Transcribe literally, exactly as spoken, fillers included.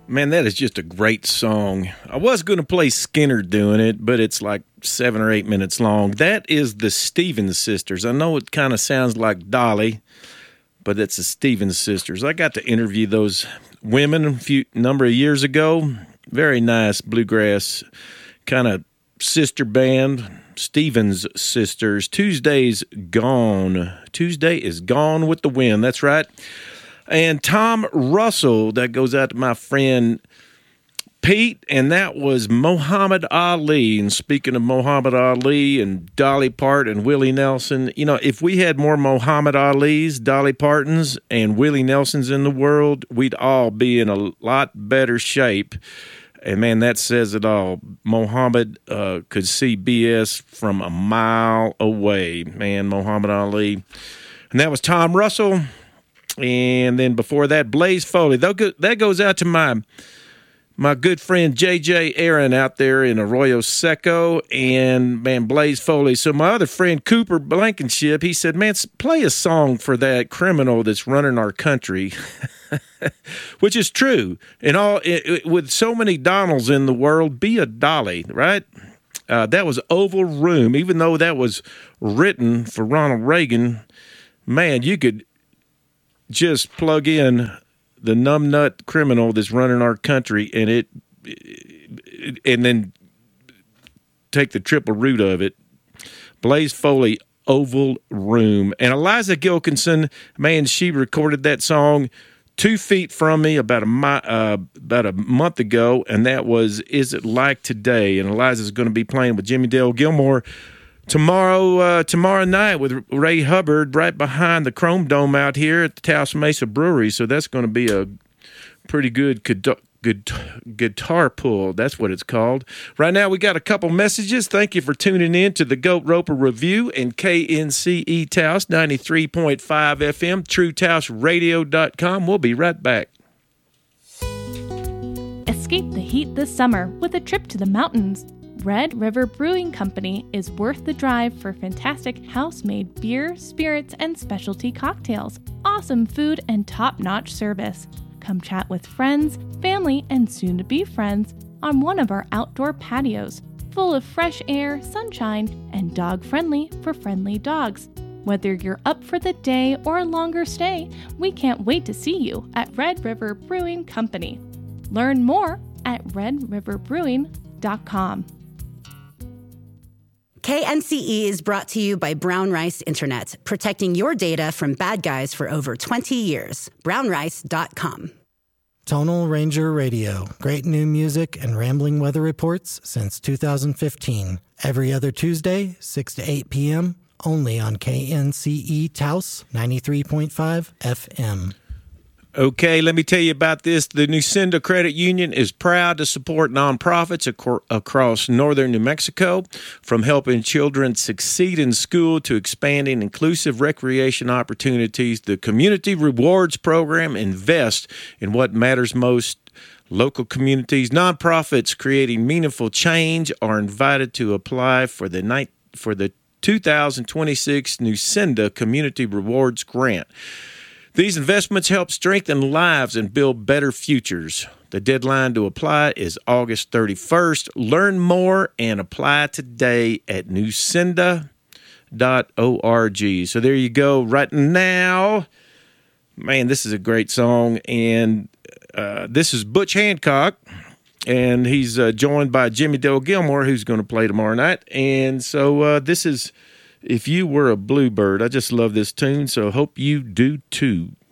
Man, that is just a great song. I was going to play Skinner doing it, but it's like seven or eight minutes long. That is the Stevens Sisters. I know it kind of sounds like Dolly, but it's the Stevens Sisters. I got to interview those women a few number of years ago. Very nice bluegrass kind of sister band. Stevens Sisters. Tuesday's gone. Tuesday is gone with the wind. That's right. And Tom Russell, that goes out to my friend Pete, and that was Muhammad Ali. And speaking of Muhammad Ali and Dolly Parton and Willie Nelson, you know, if we had more Muhammad Alis, Dolly Partons, and Willie Nelsons in the world, we'd all be in a lot better shape. And, man, that says it all. Muhammad uh, could see B S from a mile away. Man, Muhammad Ali. And that was Tom Russell. And then before that, Blaze Foley. That goes out to my my good friend J J Aaron out there in Arroyo Seco. And, man, Blaze Foley. So my other friend Cooper Blankenship, he said, man, play a song for that criminal that's running our country. Which is true. And all it, it, with so many Donalds in the world, be a Dolly, right? Uh, that was Oval Room. Even though that was written for Ronald Reagan, man, you could just plug in the numbnut criminal that's running our country and it, it and then take the triple root of it. Blaze Foley, Oval Room. And Eliza Gilkinson, man, she recorded that song two feet from me about a uh, about a month ago, and that was Is It Like Today? And Eliza's going to be playing with Jimmy Dale Gilmore Tomorrow uh, tomorrow night with Ray Hubbard right behind the Chrome Dome out here at the Taos Mesa Brewery. So that's going to be a pretty good good, good guitar pull. That's what it's called. Right now we got a couple messages. Thank you for tuning in to the Goat Roper Review and K N C E Taos ninety-three point five F M, true taos radio dot com. We'll be right back. Escape the heat this summer with a trip to the mountains. Red River Brewing Company is worth the drive for fantastic house-made beer, spirits, and specialty cocktails, awesome food, and top-notch service. Come chat with friends, family, and soon-to-be friends on one of our outdoor patios, full of fresh air, sunshine, and dog-friendly for friendly dogs. Whether you're up for the day or a longer stay, we can't wait to see you at Red River Brewing Company. Learn more at red river brewing dot com. K N C E is brought to you by Brown Rice Internet, protecting your data from bad guys for over twenty years. brown rice dot com. Tonal Ranger Radio. Great new music and rambling weather reports since two thousand fifteen. Every other Tuesday, six to eight p.m., only on K N C E Taos ninety-three point five F M. Okay, let me tell you about this. The Nucinda Credit Union is proud to support nonprofits ac- across northern New Mexico, from helping children succeed in school to expanding inclusive recreation opportunities. The Community Rewards Program invests in what matters most. Local communities, nonprofits creating meaningful change are invited to apply for the night for the two thousand twenty-six Nucinda Community Rewards Grant. These investments help strengthen lives and build better futures. The deadline to apply is August thirty-first. Learn more and apply today at nucinda dot org. So there you go. Right now, man, this is a great song. And uh, this is Butch Hancock. And he's uh, joined by Jimmy Dale Gilmore, who's going to play tomorrow night. And so uh, this is If You Were a Bluebird. I just love this tune, so hope you do too.